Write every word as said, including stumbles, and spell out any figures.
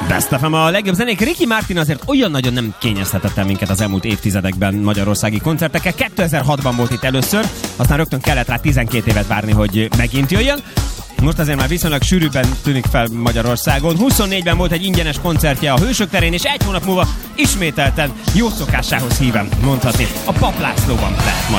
Best ef em a legjobb zenék. Ricky Martin azért olyan nagyon nem kényeztetett el minket az elmúlt évtizedekben magyarországi koncertekkel. kétezer-hatban volt itt először, aztán rögtön kellett rá tizenkét évet várni, hogy megint jöjjön. Most azért már viszonylag sűrűbben tűnik fel Magyarországon. huszonnégyben volt egy ingyenes koncertje a Hősök terén, és egy hónap múlva ismételten jó szokásához híven mondhatni. A Pap Lászlóban lehet majd